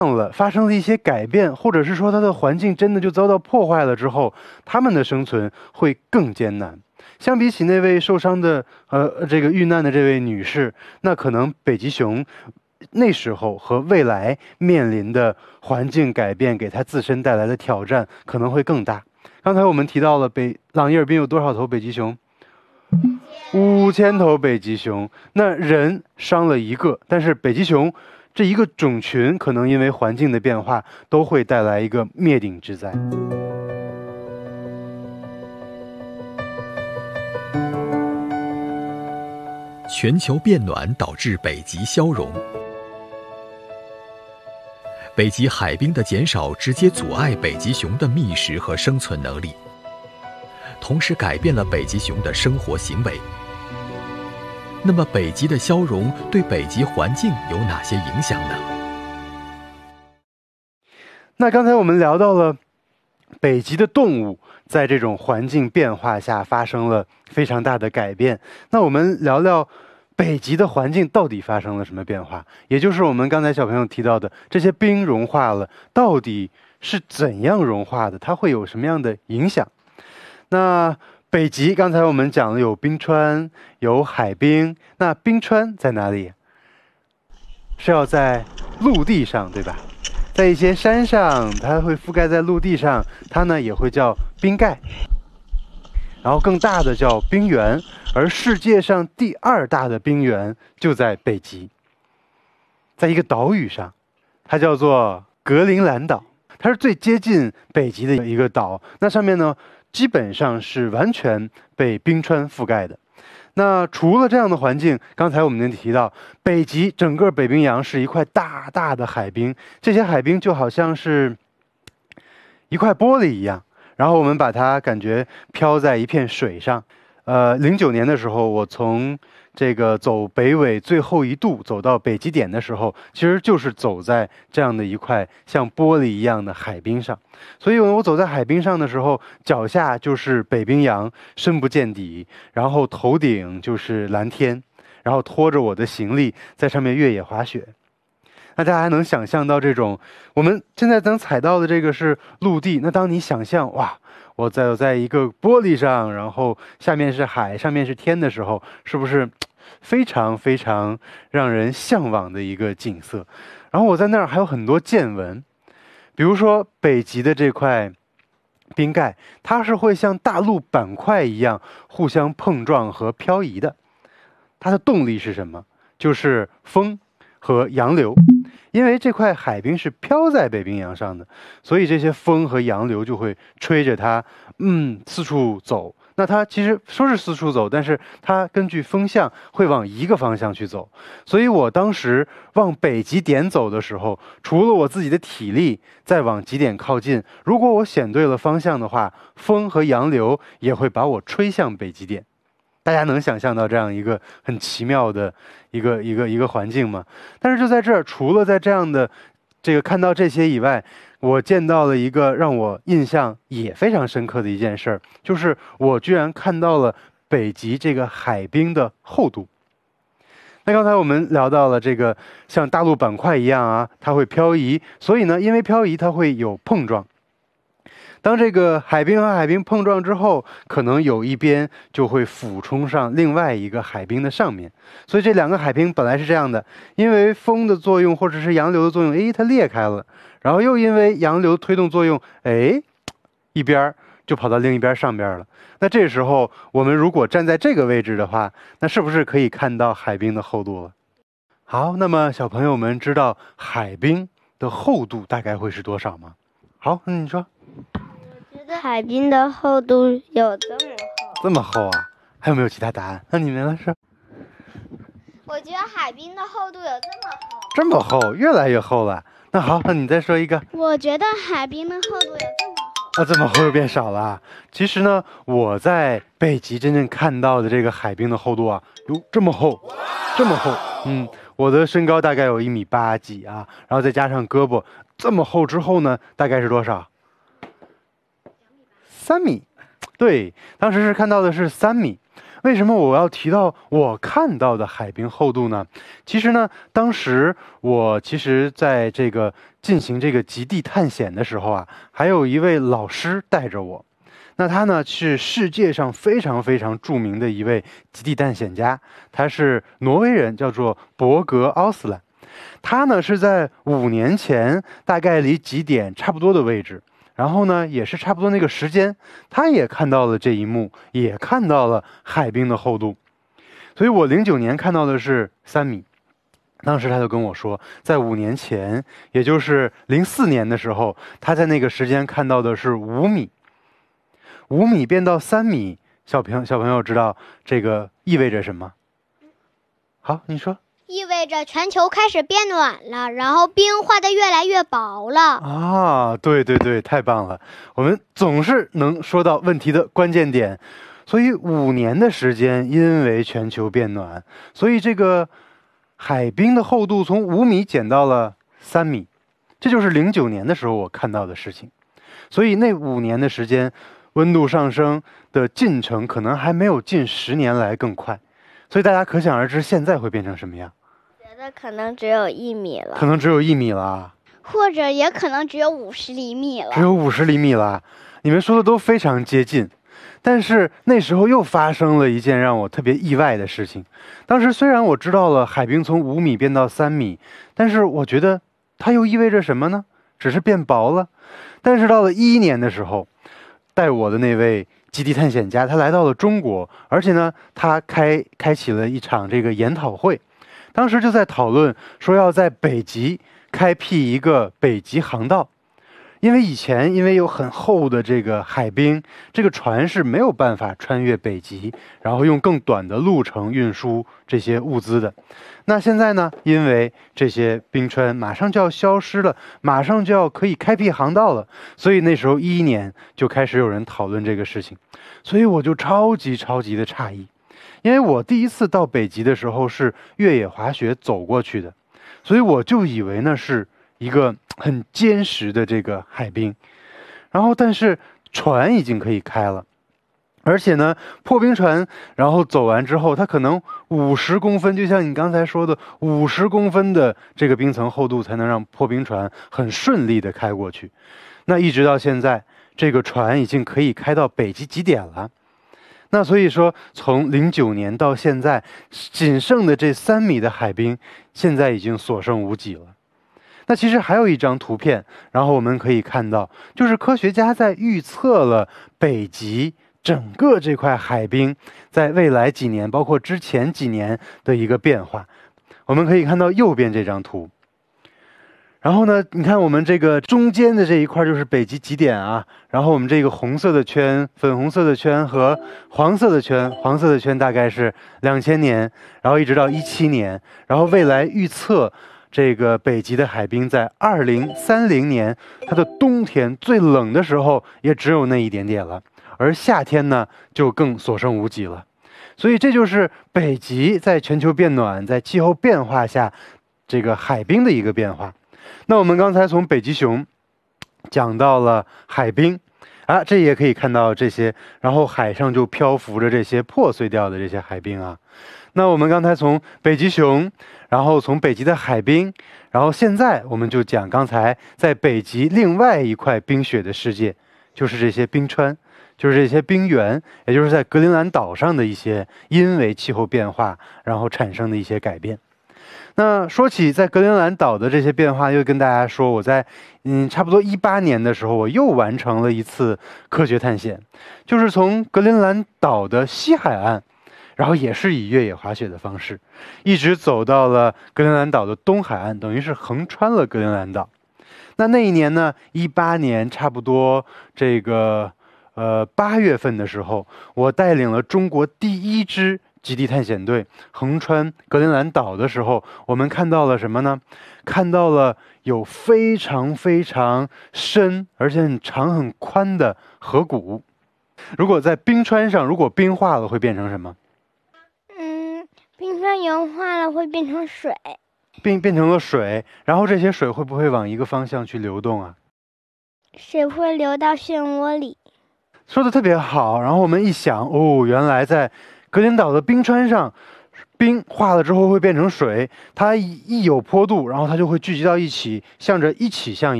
发生了一些改变，或者是说它的环境真的就遭到破坏了之后，它们的生存会更艰难。相比起那位受伤的这个遇难的这位女士，那可能北极熊那时候和未来面临的环境改变给它自身带来的挑战可能会更大。刚才我们提到了朗伊尔滨有多少头北极熊？5000头北极熊。那人伤了一个，但是北极熊这一个种群可能因为环境的变化都会带来一个灭顶之灾。 全球变暖导致北极消融，北极海冰的减少直接阻碍北极熊的觅食和生存能力，同时改变了北极熊的生活行为。那么北极的消融对北极环境有哪些影响呢？ 那刚才我们聊到了北极的动物在这种环境变化下发生了非常大的改变。那我们聊聊北极的环境到底发生了什么变化，也就是我们刚才小朋友提到的这些冰融化了，到底是怎样融化的，它会有什么样的影响。那北极刚才我们讲了有冰川有海冰，那冰川在哪里？是要在陆地上，对吧？在一些山上它会覆盖在陆地上，它呢也会叫冰盖，然后更大的叫冰原，而世界上第2大的冰原就在北极，在一个岛屿上，它叫做格陵兰岛，它是最接近北极的一个岛。那上面呢基本上是完全被冰川覆盖的。那除了这样的环境，刚才我们提到北极整个北冰洋是一块大大的海冰，这些海冰就好像是一块玻璃一样，然后我们把它感觉飘在一片水上。09年的时候，我从这个走北纬最后一度走到北极点的时候，其实就是走在这样的一块像玻璃一样的海冰上。所以我走在海冰上的时候，脚下就是北冰洋，深不见底，然后头顶就是蓝天，然后拖着我的行李在上面越野滑雪。那大家还能想象到这种，我们现在能踩到的这个是陆地，那当你想象哇，我在一个玻璃上，然后下面是海，上面是天的时候，是不是非常非常让人向往的一个景色？然后我在那儿还有很多见闻，比如说北极的这块冰盖，它是会像大陆板块一样互相碰撞和漂移的。它的动力是什么？就是风和洋流。因为这块海冰是飘在北冰洋上的，所以这些风和洋流就会吹着它四处走。那它其实说是四处走，但是它根据风向会往一个方向去走。所以我当时往北极点走的时候，除了我自己的体力再往极点靠近，如果我选对了方向的话，风和洋流也会把我吹向北极点。大家能想象到这样一个很奇妙的一个环境吗？但是就在这儿，除了在这样的这个看到这些以外，我见到了一个让我印象也非常深刻的一件事儿，就是我居然看到了北极这个海冰的厚度。那刚才我们聊到了这个像大陆板块一样啊，它会漂移，所以呢，因为漂移它会有碰撞。当这个海冰和海冰碰撞之后，可能有一边就会俯冲上另外一个海冰的上面，所以这2个海冰本来是这样的，因为风的作用或者是洋流的作用，它裂开了，然后又因为洋流推动作用，一边就跑到另一边上边了。那这时候我们如果站在这个位置的话，那是不是可以看到海冰的厚度了？好，那么小朋友们知道海冰的厚度大概会是多少吗？好，你说。 海冰的厚度有这么厚。 这么厚啊？还有没有其他答案？那你们来说。 我觉得海冰的厚度有这么厚。 这么厚，越来越厚了。那好，那你再说一个。 我觉得海冰的厚度有这么厚。 这么厚又变少了。其实呢，我在北极真正看到的这个海冰的厚度啊，有这么厚，这么厚。我的身高大概有1.8米几啊，然后再加上胳膊，这么厚之后呢，大概是多少？3米。对，当时是看到的是3米。 为什么我要提到我看到的海冰厚度呢？其实呢，当时我在这个进行这个极地探险的时候啊，还有一位老师带着我。那他呢是世界上非常非常著名的一位极地探险家，他是挪威人，叫做伯格奥斯兰。他呢是在5年前，大概离极点差不多的位置，然后呢也是差不多那个时间，他也看到了这一幕，也看到了海冰的厚度。所以我09年看到的是3米，当时他就跟我说，在5年前，也就是04年的时候，他在那个时间看到的是5米。5米变到3米，小朋友知道这个意味着什么？好，你说。 意味着全球开始变暖了，然后冰化得越来越薄了。 啊，对对对，太棒了！我们总是能说到问题的关键点。所以5年的时间，因为全球变暖，所以这个海冰的厚度从5米减到了3米，这就是09年的时候我看到的事情。所以那5年的时间，温度上升的进程可能还没有近10年来更快。所以大家可想而知，现在会变成什么样？ 觉得可能只有1米了， 可能只有1米了， 或者也可能只有50厘米了， 只有50厘米了。你们说的都非常接近，但是那时候又发生了一件让我特别意外的事情。当时虽然我知道了海冰从5米变到3米，但是我觉得它又意味着什么呢？只是变薄了。但是到了2011年的时候，带我的那位极地探险家，他来到了中国，而且呢，他开启了一场这个研讨会。当时就在讨论说要在北极开辟一个北极航道，因为以前有很厚的这个海冰，这个船是没有办法穿越北极，然后用更短的路程运输这些物资的。那现在呢，因为这些冰川马上就要消失了，马上就要可以开辟航道了，所以那时候2011年就开始有人讨论这个事情，所以我就超级的诧异。因为我第一次到北极的时候是越野滑雪走过去的，所以我就以为那是一个很坚实的这个海冰，然后但是船已经可以开了，而且呢，破冰船然后走完之后，它可能50公分，就像你刚才说的50公分的这个冰层厚度才能让破冰船很顺利的开过去。那一直到现在，这个船已经可以开到北极极点了。那所以说，从09年到现在，仅剩的这3米的海冰，现在已经所剩无几了。那其实还有一张图片，然后我们可以看到，就是科学家在预测了北极整个这块海冰在未来几年，包括之前几年的一个变化。我们可以看到右边这张图。然后呢，你看我们这个中间的这一块就是北极极点啊，然后我们这个红色的圈、粉红色的圈和黄色的圈，黄色的圈大概是2000年，然后一直到17年，然后未来预测这个北极的海冰在2030年，它的冬天最冷的时候也只有那一点点了，而夏天呢就更所剩无几了。所以这就是北极在全球变暖、在气候变化下这个海冰的一个变化。那我们刚才从北极熊讲到了海冰啊，这也可以看到这些，然后海上就漂浮着这些破碎掉的这些海冰啊。那我们刚才从北极熊，然后从北极的海冰，然后现在我们就讲刚才在北极另外一块冰雪的世界，就是这些冰川，就是这些冰原，也就是在格陵兰岛上的一些因为气候变化然后产生的一些改变。那说起在格陵兰岛的这些变化，又跟大家说，我在差不多18年的时候，我又完成了一次科学探险，就是从格陵兰岛的西海岸，然后也是以越野滑雪的方式，一直走到了格陵兰岛的东海岸，等于是横穿了格陵兰岛。那一年呢，18年差不多这个8月份的时候，我带领了中国第一支极地探险队横穿格陵兰岛的时候，我们看到了什么呢？看到了有非常深而且很长很宽的河谷。如果在冰川上，如果冰化了会变成什么？ 冰川融化了会变成水， 变成了水，然后这些水会不会往一个方向去流动啊？ 水会流到漩涡里。 说的特别好。然后我们一想，原来在格林岛的冰川上，冰化了之后会变成水，它一有坡度，然后它就会聚集到一起，向着一起向